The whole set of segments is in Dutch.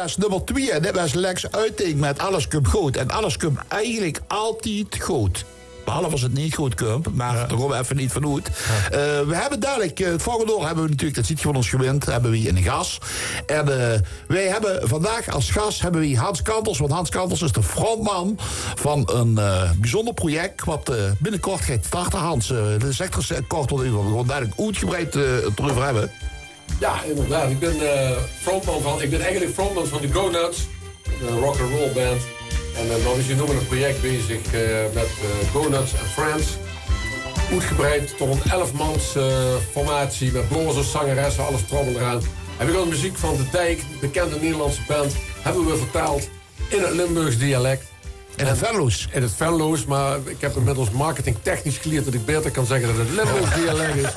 was nummer 2 en dat was Lex Uiting met Alles Komt Goed. En alles komt eigenlijk altijd goed. Behalve als het niet goed komt, maar daar gaan we even niet van uit. We hebben dadelijk, het volgende uur hebben we natuurlijk, dat ziet je van ons gewend, hebben we een gast. En wij hebben vandaag als gast Hans Kantels, want Hans Kantels is de frontman van een bijzonder project wat binnenkort gaat starten. Hans, dat is echt kort wat we gewoon duidelijk uitgebreid het erover hebben. Ja, inderdaad. Ik ben eigenlijk frontman van de Go Nuts, een rock and roll band. En dan is je noemen een project bezig met Go Nuts and Friends. Uitgebreid tot een 11-mans formatie met blazers, zangeressen, alles trommel eraan. Heb ik al de muziek van De Dijk, bekende Nederlandse band, hebben we vertaald in het Limburgs dialect. In het Venloos. In het Venloos, maar ik heb inmiddels marketingtechnisch geleerd dat ik beter kan zeggen dat het Limburgs dialect is.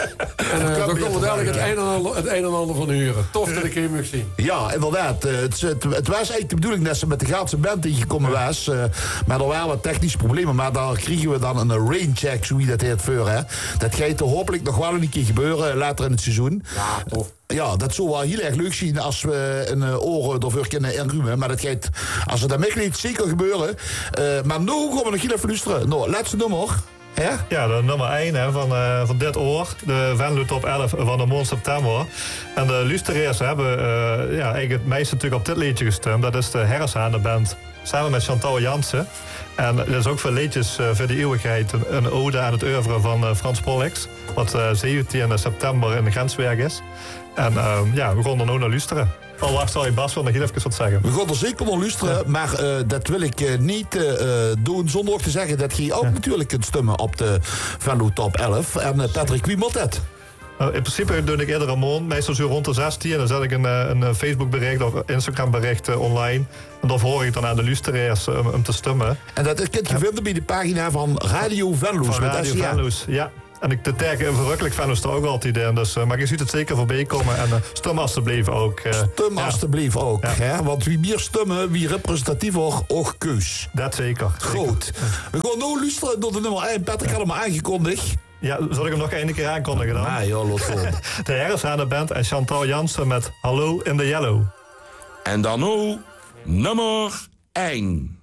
En dan komen we dadelijk het een en ander van huren. Tof dat ik hier mag zien. Ja, inderdaad. Het was eigenlijk de bedoeling dat ze met de ganse band ingekomen was. Maar er waren wat technische problemen. Maar daar kregen we dan een raincheck, zoals dat heet, voor. Hè. Dat gaat er hopelijk nog wel een keer gebeuren later in het seizoen. Ja, tof. Ja, dat zou wel heel erg leuk zien als we een oren ervoor kunnen inruimen. Maar dat gaat, als het dat niet zeker gebeuren. Maar nu gaan we nog heel even luisteren. Nou, laatste nummer. Hè? Ja, de nummer 1 hè, van dit oor. De Venlo Top 11 van de maand september. En de luisteraars hebben eigenlijk het meeste natuurlijk op dit liedje gestemd. Dat is de Herreshanen Band. Samen met Chantal Jansen. En er is ook veel liedjes voor de eeuwigheid. Een ode aan het oeuvre van Frans Pollux. Wat 17 september in de Grenswerk is. En we gaan er nu naar luisteren. Oh, wacht, sorry, Bas wil nog heel even wat zeggen. We gaan er zeker naar luisteren, maar dat wil ik niet doen zonder ook te zeggen dat je ook natuurlijk kunt stemmen op de Venlo Top 11. En Patrick, wie moet dat? In principe doe ik iedere maand, meestal zo rond de 16. En dan zet ik een Facebook bericht of Instagram bericht online. En dan hoor ik dan aan de luisteraars om te stemmen. En dat kunt je vinden bij de pagina van Radio Venloos. Van Radio Venloos, ja. En ik de tag verrukkelijk Venloos er ook altijd in. Dus, maar je ziet het zeker voorbij komen. En stem alstublieft ook. Stem alstublieft ook. Ja. Hè? Want wie meer stemmen, wie representatiever, ook keus. Dat zeker. Goed. We gaan nu luisteren door de nummer 1. Patrick had hem al aangekondigd. Ja, zal ik hem nog één keer aankondigen dan? Nee joh, lot vol. De Herreshanen Band en Chantal Jansen met Hallo in the Yellow. En dan nu nummer 1.